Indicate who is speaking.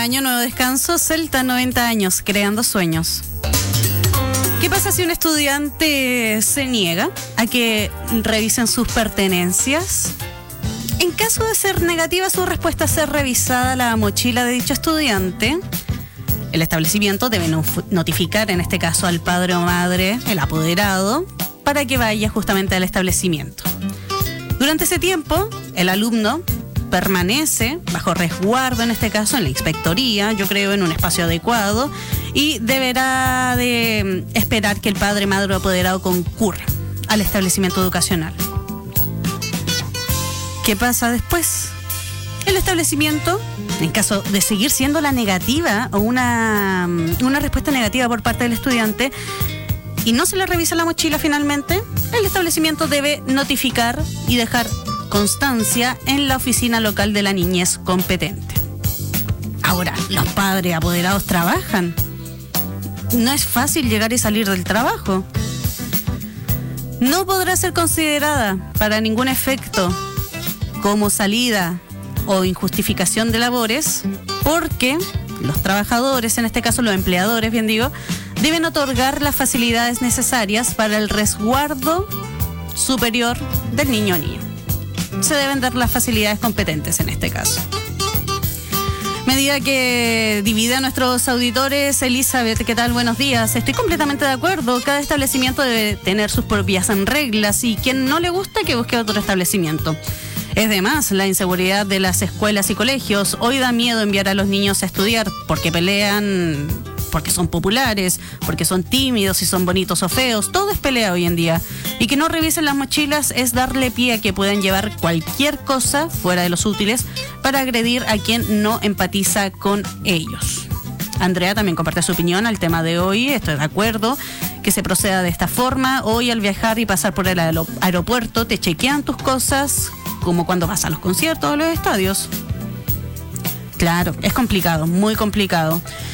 Speaker 1: año, nuevo descanso. Celta, 90 años, creando sueños. ¿Qué pasa si un estudiante se niega a que revisen sus pertenencias? En caso de ser negativa su respuesta a ser revisada la mochila de dicho estudiante, el establecimiento debe notificar, en este caso, al padre o madre, el apoderado, para que vaya justamente al establecimiento. Durante ese tiempo, el alumno permanece bajo resguardo, en este caso en la inspectoría, yo creo en un espacio adecuado, y deberá de esperar que el padre, madre o apoderado concurra al establecimiento educacional. ¿Qué pasa después? El establecimiento, en caso de seguir siendo la negativa o una respuesta negativa por parte del estudiante y no se le revisa la mochila finalmente, el establecimiento debe notificar y dejar constancia en la oficina local de la niñez competente. Ahora, los padres apoderados trabajan. No es fácil llegar y salir del trabajo. No podrá ser considerada para ningún efecto como salida o injustificación de labores, porque los trabajadores, en este caso los empleadores, bien digo, deben otorgar las facilidades necesarias para el resguardo superior del niño o niña. Se deben dar las facilidades competentes en este caso. Medida que divide a nuestros auditores. Elizabeth, ¿qué tal? Buenos días. Estoy completamente de acuerdo. Cada establecimiento debe tener sus propias reglas y quien no le gusta que busque otro establecimiento. Es de más, la inseguridad de las escuelas y colegios. Hoy da miedo enviar a los niños a estudiar porque pelean, porque son populares, porque son tímidos, si son bonitos o feos. Todo es pelea hoy en día. Y que no revisen las mochilas es darle pie a que puedan llevar cualquier cosa fuera de los útiles para agredir a quien no empatiza con ellos. Andrea también comparte su opinión al tema de hoy. Estoy de acuerdo que se proceda de esta forma. Hoy al viajar y pasar por el aeropuerto te chequean tus cosas, como cuando vas a los conciertos o los estadios. Claro, es complicado, muy complicado.